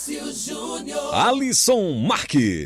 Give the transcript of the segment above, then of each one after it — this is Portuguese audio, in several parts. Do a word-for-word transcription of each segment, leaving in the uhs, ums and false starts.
Inácio Júnior. Alisson Marques.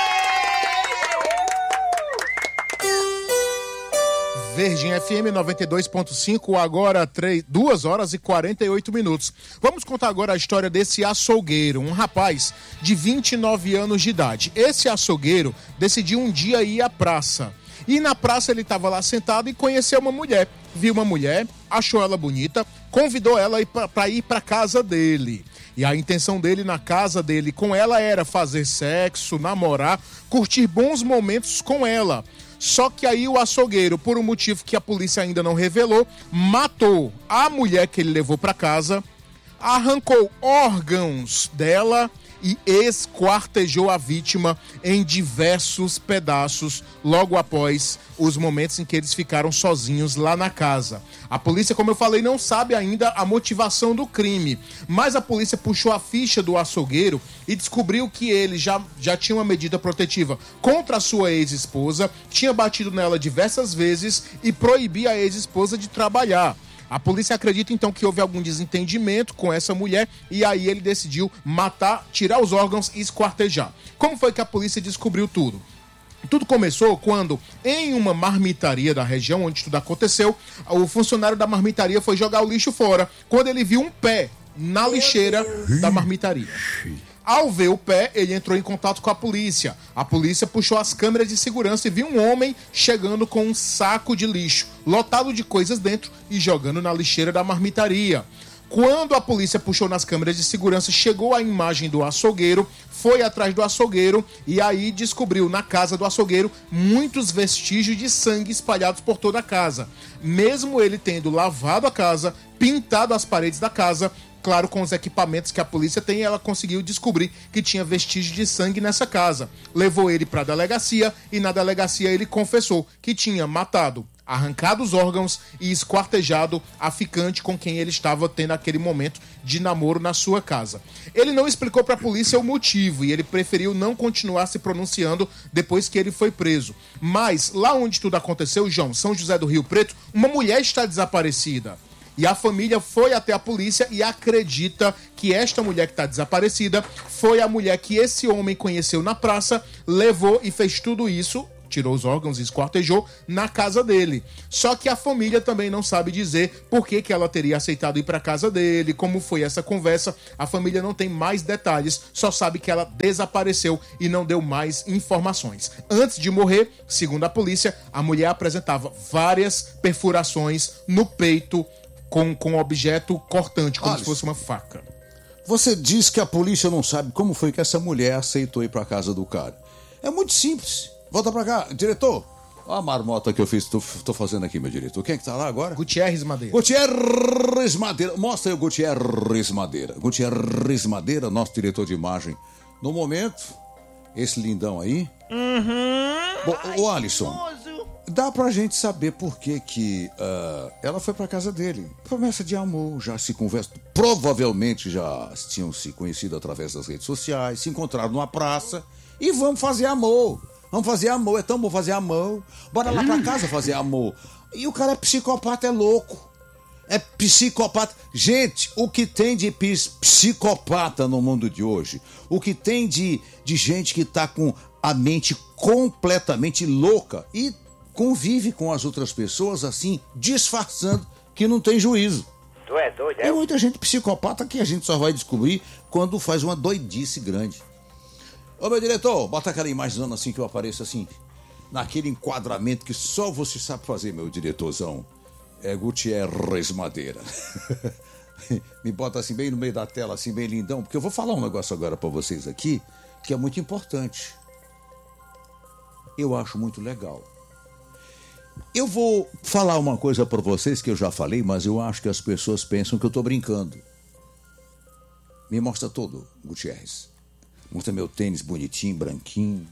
Virgem F M noventa e dois ponto cinco, agora duas horas e quarenta e oito minutos. Vamos contar agora a história desse açougueiro, um rapaz de vinte e nove anos de idade. Esse açougueiro decidiu um dia ir à praça. E na praça ele estava lá sentado e conheceu uma mulher. Viu uma mulher, achou ela bonita, convidou ela para ir para casa dele. E a intenção dele na casa dele com ela era fazer sexo, namorar, curtir bons momentos com ela. Só que aí o açougueiro, por um motivo que a polícia ainda não revelou, matou a mulher que ele levou para casa, arrancou órgãos dela e esquartejou a vítima em diversos pedaços logo após os momentos em que eles ficaram sozinhos lá na casa. A polícia, como eu falei, não sabe ainda a motivação do crime, mas a polícia puxou a ficha do açougueiro e descobriu que ele já, já tinha uma medida protetiva contra a sua ex-esposa, tinha batido nela diversas vezes e proibia a ex-esposa de trabalhar. A polícia acredita então que houve algum desentendimento com essa mulher e aí ele decidiu matar, tirar os órgãos e esquartejar. Como foi que a polícia descobriu tudo? Tudo começou quando, em uma marmitaria da região onde tudo aconteceu, o funcionário da marmitaria foi jogar o lixo fora, quando ele viu um pé na lixeira da marmitaria. Ao ver o pé, ele entrou em contato com a polícia. A polícia puxou as câmeras de segurança e viu um homem chegando com um saco de lixo, lotado de coisas dentro e jogando na lixeira da marmitaria. Quando a polícia puxou nas câmeras de segurança, chegou a imagem do açougueiro, foi atrás do açougueiro e aí descobriu na casa do açougueiro muitos vestígios de sangue espalhados por toda a casa. Mesmo ele tendo lavado a casa, pintado as paredes da casa, claro, com os equipamentos que a polícia tem, ela conseguiu descobrir que tinha vestígio de sangue nessa casa. Levou ele para a delegacia e na delegacia ele confessou que tinha matado, arrancado os órgãos e esquartejado a ficante com quem ele estava tendo aquele momento de namoro na sua casa. Ele não explicou para a polícia o motivo e ele preferiu não continuar se pronunciando depois que ele foi preso. Mas lá onde tudo aconteceu, João, São José do Rio Preto, uma mulher está desaparecida. E a família foi até a polícia e acredita que esta mulher que está desaparecida foi a mulher que esse homem conheceu na praça, levou e fez tudo isso, tirou os órgãos e esquartejou na casa dele. Só que a família também não sabe dizer por que, que ela teria aceitado ir para casa dele, como foi essa conversa. A família não tem mais detalhes, só sabe que ela desapareceu e não deu mais informações. Antes de morrer, segundo a polícia, a mulher apresentava várias perfurações no peito, Com, com objeto cortante, como Olha, se fosse uma faca. Você diz que a polícia não sabe como foi que essa mulher aceitou ir pra casa do cara. É muito simples. Volta pra cá. Diretor, olha a marmota que eu fiz, tô, tô fazendo aqui, meu diretor. Quem é que tá lá agora? Gutierrez Madeira. Gutierrez Madeira. Mostra aí o Gutierrez Madeira. Gutierrez Madeira, nosso diretor de imagem. No momento, esse lindão aí. Uhum. Bom, o Alisson, dá pra gente saber por que que uh, ela foi pra casa dele. Promessa de amor, já se conversa. Provavelmente já tinham se conhecido através das redes sociais, se encontraram numa praça e vamos fazer amor. Vamos fazer amor, é tão bom fazer amor. Bora lá pra casa fazer amor. E o cara é psicopata, é louco. É psicopata. Gente, o que tem de psicopata no mundo de hoje, o que tem de, de gente que tá com a mente completamente louca e convive com as outras pessoas assim, disfarçando que não tem juízo. Tu é doido, é? Tem muita gente psicopata que a gente só vai descobrir quando faz uma doidice grande. Ô, meu diretor, bota aquela imagem assim que eu apareço assim, naquele enquadramento que só você sabe fazer, meu diretorzão. É Gutierrez Madeira. Me bota assim bem no meio da tela, assim bem lindão, porque eu vou falar um negócio agora pra vocês aqui que é muito importante. Eu acho muito legal. Eu vou falar uma coisa pra vocês que eu já falei, mas eu acho que as pessoas pensam que eu tô brincando. Me mostra todo, Gutierrez. Mostra meu tênis bonitinho, branquinho.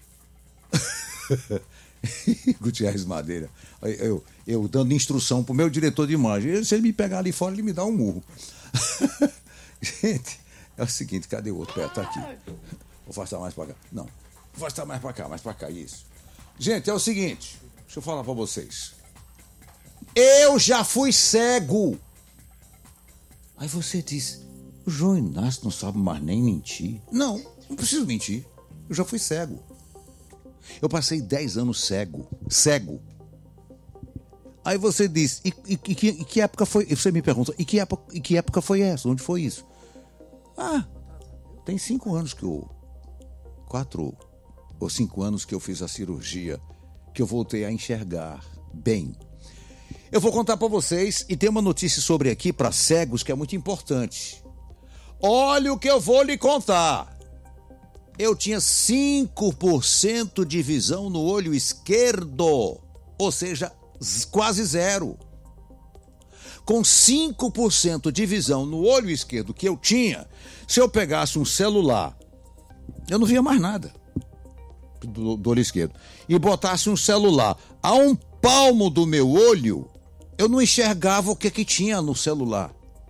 Gutierrez Madeira. Eu, eu dando instrução pro meu diretor de imagem. Se ele me pegar ali fora, ele me dá um murro. Gente, é o seguinte, cadê o outro pé? Tá aqui. Vou afastar mais pra cá. Não. Vou afastar mais pra cá, mais pra cá, isso. Gente, é o seguinte. Deixa eu falar pra vocês. Eu já fui cego. Aí você diz, O João Inácio não sabe mais nem mentir. Não, não preciso mentir. Eu já fui cego. Eu passei dez anos cego. Cego. Aí você diz, e, e, e, que, e que época foi? Você me pergunta, e que, época, e que época foi essa? Onde foi isso? Ah, tem cinco anos que eu... Quatro ou cinco anos que eu fiz a cirurgia, que eu voltei a enxergar bem. Eu vou contar para vocês, e tem uma notícia sobre aqui para cegos que é muito importante. Olha o que eu vou lhe contar. Eu tinha cinco por cento de visão no olho esquerdo, ou seja, quase zero. Com cinco por cento de visão no olho esquerdo que eu tinha, se eu pegasse um celular, eu não via mais nada do, do olho esquerdo, e botasse um celular a um palmo do meu olho, eu não enxergava o que que tinha no celular.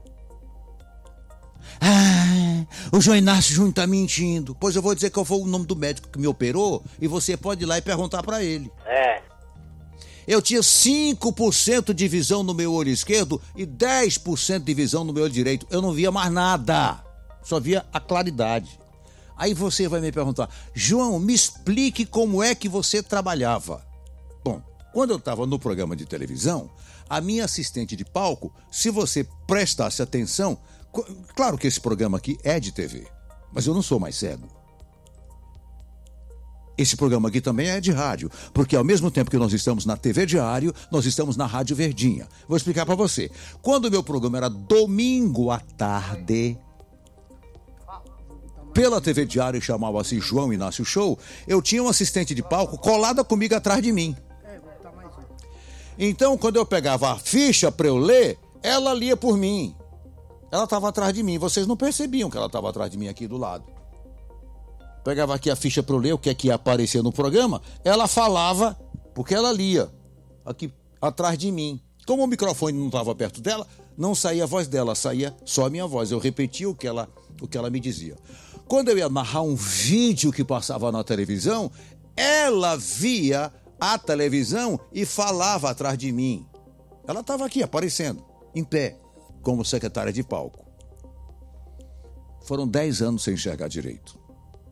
Ah, o João Inácio Júnior tá mentindo. Pois eu vou dizer qual foi o nome do médico que me operou e você pode ir lá e perguntar para ele. É. Eu tinha cinco por cento de visão no meu olho esquerdo e dez por cento de visão no meu olho direito. Eu não via mais nada, só via a claridade. Aí você vai me perguntar, João, me explique como é que você trabalhava. Bom, quando eu estava no programa de televisão, a minha assistente de palco, se você prestasse atenção, claro que esse programa aqui é de T V, mas eu não sou mais cego. Esse programa aqui também é de rádio, porque ao mesmo tempo que nós estamos na T V Diário, nós estamos na Rádio Verdinha. Vou explicar para você. Quando o meu programa era domingo à tarde, pela T V Diário, chamava-se João Inácio Show, eu tinha um assistente de palco colada comigo atrás de mim. Então, quando eu pegava a ficha para eu ler, ela lia por mim. Ela estava atrás de mim. Vocês não percebiam que ela estava atrás de mim aqui do lado. Pegava aqui a ficha para eu ler o que é que ia aparecer no programa, ela falava, porque ela lia, aqui atrás de mim. Como o microfone não estava perto dela, não saía a voz dela, saía só a minha voz. Eu repetia o que ela, o que ela me dizia. Quando eu ia narrar um vídeo que passava na televisão, ela via a televisão e falava atrás de mim. Ela estava aqui aparecendo, em pé, como secretária de palco. Foram dez anos sem enxergar direito.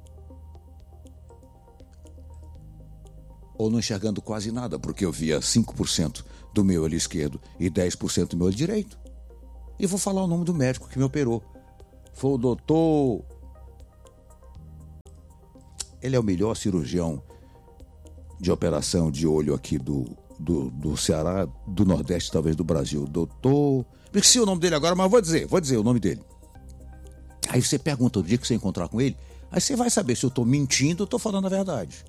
Ou não enxergando quase nada, porque eu via cinco por cento do meu olho esquerdo e dez por cento do meu olho direito. E vou falar o nome do médico que me operou. Foi o doutor... Ele é o melhor cirurgião de operação de olho aqui do, do, do Ceará, do Nordeste, talvez do Brasil. Doutor... Esqueci o nome dele agora, mas vou dizer, vou dizer o nome dele. Aí você pergunta o dia que você encontrar com ele, aí você vai saber se eu estou mentindo ou estou falando a verdade.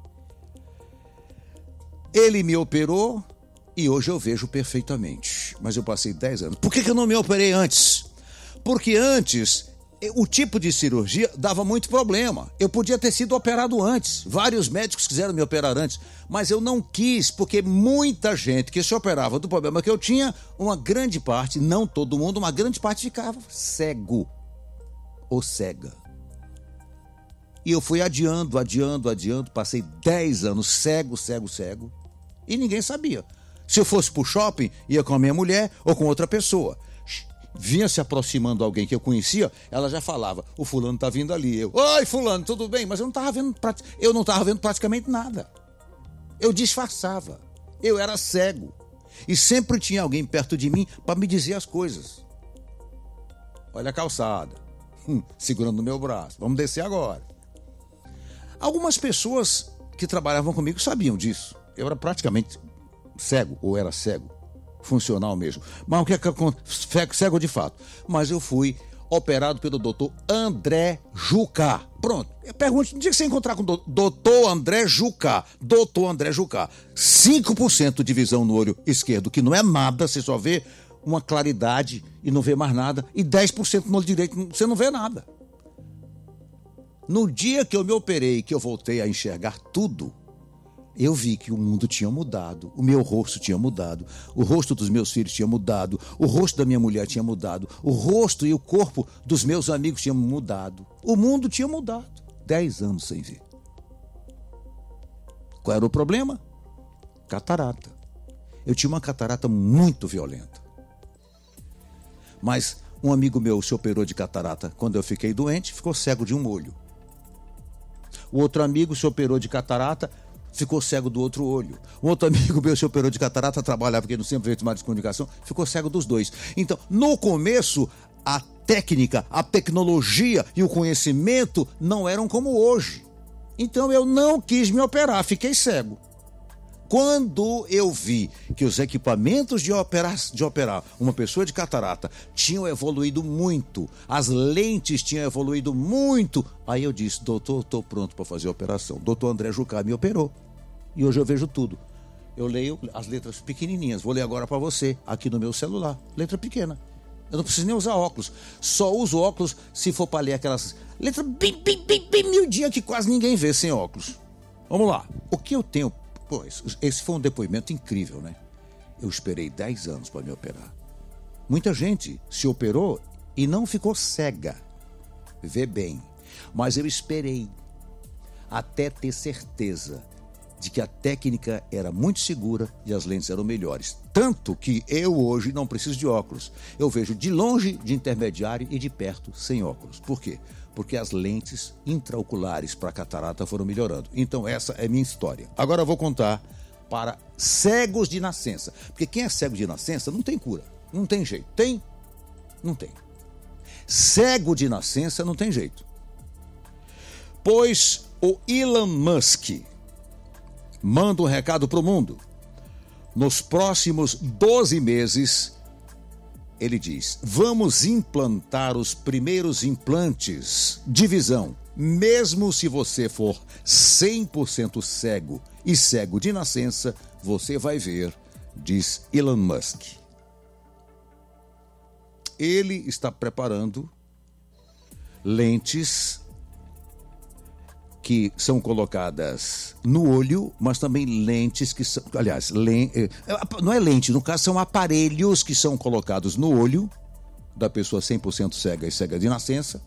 Ele me operou e hoje eu vejo perfeitamente. Mas eu passei dez anos. Por que que eu não me operei antes? Porque antes, o tipo de cirurgia dava muito problema. Eu podia ter sido operado antes. Vários médicos quiseram me operar antes. Mas eu não quis, porque muita gente que se operava do problema que eu tinha, uma grande parte, não todo mundo, uma grande parte ficava cego ou cega. E eu fui adiando, adiando, adiando. Passei dez anos cego, cego, cego. E ninguém sabia. Se eu fosse pro shopping, ia com a minha mulher ou com outra pessoa. Vinha se aproximando alguém que eu conhecia, ela já falava, o fulano tá vindo ali. Eu, oi fulano, tudo bem? Mas eu não tava vendo, eu não tava vendo praticamente nada. Eu disfarçava. Eu era cego. E sempre tinha alguém perto de mim para me dizer as coisas. Olha a calçada. Hum, segurando no meu braço. Vamos descer agora. Algumas pessoas que trabalhavam comigo sabiam disso. Eu era praticamente cego, ou era cego, funcional mesmo. Mas o que é que acontece? Cego de fato. Mas eu fui operado pelo doutor André Jucá. Pronto. Eu pergunto, no dia que você encontrar com o doutor André Jucá, doutor André Jucá, cinco por cento de visão no olho esquerdo, que não é nada, você só vê uma claridade e não vê mais nada, e dez por cento no olho direito, você não vê nada. No dia que eu me operei, que eu voltei a enxergar tudo, eu vi que o mundo tinha mudado, o meu rosto tinha mudado, o rosto dos meus filhos tinha mudado, o rosto da minha mulher tinha mudado, o rosto e o corpo dos meus amigos tinham mudado. O mundo tinha mudado. Dez anos sem ver. Qual era o problema? Catarata. Eu tinha uma catarata muito violenta. Mas Um amigo meu se operou de catarata quando eu fiquei doente, ficou cego de um olho. O outro amigo se operou de catarata, ficou cego do outro olho. Um outro amigo meu se operou de catarata, trabalhava aqui no Centro de de Comunicação, ficou cego dos dois. Então, no começo, a técnica, a tecnologia e o conhecimento não eram como hoje. Então, eu não quis me operar, fiquei cego. Quando eu vi que os equipamentos de operar, de operar uma pessoa de catarata tinham evoluído muito, as lentes tinham evoluído muito, aí eu disse, doutor, estou pronto para fazer a operação. Doutor André Jucá me operou e hoje eu vejo tudo. Eu leio as letras pequenininhas, vou ler agora para você, aqui no meu celular, letra pequena. Eu não preciso nem usar óculos, só uso óculos se for para ler aquelas letras bem, bem, bem, bem miudinhas que quase ninguém vê sem óculos. Vamos lá, o que eu tenho... Pô, esse foi um depoimento incrível, né? Eu esperei dez anos para me operar. Muita gente se operou e não ficou cega. Vê bem. Mas eu esperei até ter certeza de que a técnica era muito segura e as lentes eram melhores. Tanto que eu hoje não preciso de óculos. Eu vejo de longe, de intermediário e de perto sem óculos. Por quê? Porque as lentes intraoculares para catarata foram melhorando. Então essa é minha história. Agora eu vou contar para cegos de nascença. Porque quem é cego de nascença não tem cura. Não tem jeito. Tem? Não tem. Cego de nascença não tem jeito. Pois o Elon Musk manda um recado para o mundo. Nos próximos doze meses... Ele diz, vamos implantar os primeiros implantes de visão, mesmo se você for cem por cento cego e cego de nascença, você vai ver, diz Elon Musk. Ele está preparando lentes que são colocadas no olho, mas também lentes que são... Aliás, len, não é lente, no caso são aparelhos que são colocados no olho da pessoa cem por cento cega e cega de nascença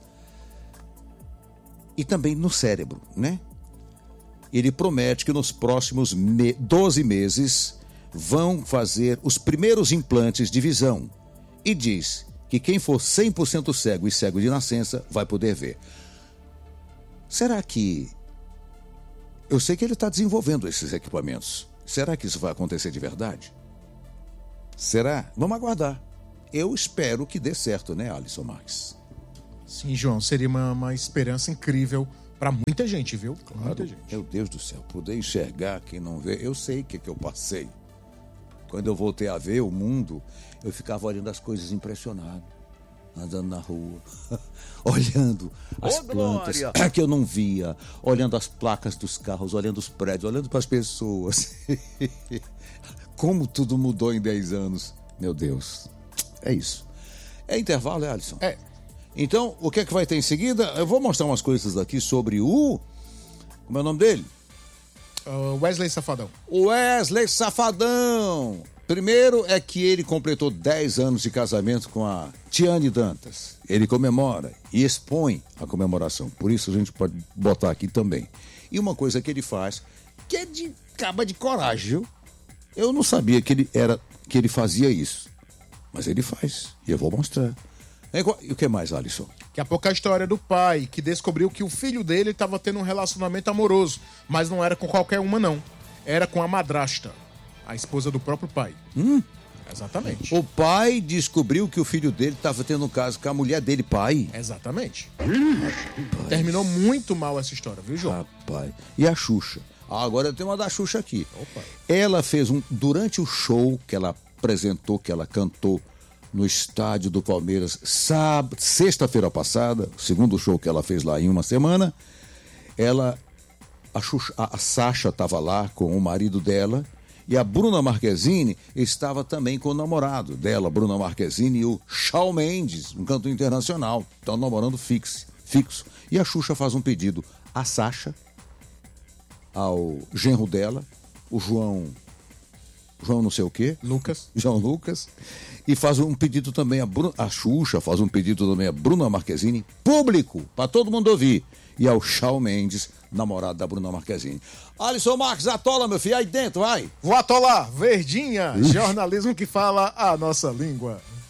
e também no cérebro, né? Ele promete que nos próximos me, doze meses vão fazer os primeiros implantes de visão e diz que quem for cem por cento cego e cego de nascença vai poder ver. Será que... Eu sei que ele está desenvolvendo esses equipamentos. Será que isso vai acontecer de verdade? Será? Vamos aguardar. Eu espero que dê certo, né, Alisson Marques? Sim, João, seria uma, uma esperança incrível para muita gente, viu? Claro, muita gente. Meu Deus do céu, poder enxergar quem não vê. Eu sei o que, que eu passei. Quando eu voltei a ver o mundo, eu ficava olhando as coisas impressionado. Andando na rua, olhando as Ô, plantas Glória! que eu não via, olhando as placas dos carros, olhando os prédios, olhando para as pessoas. Como tudo mudou em dez anos. Meu Deus, é isso. É intervalo, é, Alisson? É. Então, o que é que vai ter em seguida? Eu vou mostrar umas coisas aqui sobre o... Como é o nome dele? Uh, Wesley Safadão. Wesley Safadão. Primeiro é que ele completou dez anos de casamento com a Tiane Dantas. Ele comemora e expõe a comemoração. Por isso a gente pode botar aqui também. E uma coisa que ele faz, que é de caba de coragem, viu? Eu não sabia que ele, era, que ele fazia isso. Mas ele faz. E eu vou mostrar. E o que mais, Alisson? Daqui a pouco a história do pai, que descobriu que o filho dele estava tendo um relacionamento amoroso. Mas não era com qualquer uma, não. Era com a madrasta. A esposa do próprio pai. Hum? Exatamente. O pai descobriu que o filho dele estava tendo um caso com a mulher dele, pai. Exatamente. Hum. Terminou muito mal essa história, viu, João? Rapaz. E a Xuxa? Ah, agora tem uma da Xuxa aqui. Opa. Ela fez um... Durante o show que ela apresentou, que ela cantou no estádio do Palmeiras, sábado, sexta-feira passada, o segundo show que ela fez lá em uma semana, ela... A, Xuxa, a, a Sasha estava lá com o marido dela. E a Bruna Marquezine estava também com o namorado dela, Bruna Marquezine, e o Shawn Mendes, um cantor internacional. Estão namorando fixo, fixo. E a Xuxa faz um pedido à Sasha, ao genro dela, o João... João não sei o quê. Lucas. João Lucas. E faz um pedido também a Bruna... A Xuxa faz um pedido também a Bruna Marquezine, público, para todo mundo ouvir. E ao Shawn Mendes, namorado da Bruna Marquezine. Alisson Marques, atola, meu filho, aí dentro, vai. Vou atolar, Verdinha, jornalismo que fala a nossa língua.